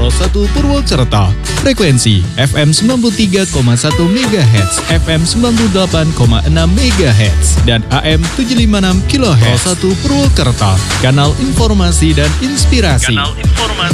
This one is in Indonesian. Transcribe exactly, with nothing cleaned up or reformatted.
satu Purwokerto. Frekuensi F M sembilan puluh tiga koma satu megahertz, F M sembilan puluh delapan koma enam megahertz, dan A M tujuh lima enam kilohertz. satu Purwokerto, kanal informasi dan inspirasi. Kanal informasi